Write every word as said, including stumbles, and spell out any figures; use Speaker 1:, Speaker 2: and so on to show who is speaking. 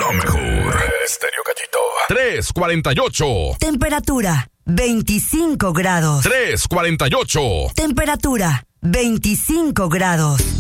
Speaker 1: lo mejor. Estéreo Cachito. tres cuarenta y ocho.
Speaker 2: Temperatura veinticinco grados.
Speaker 1: tres cuarenta y ocho.
Speaker 2: Temperatura veinticinco grados.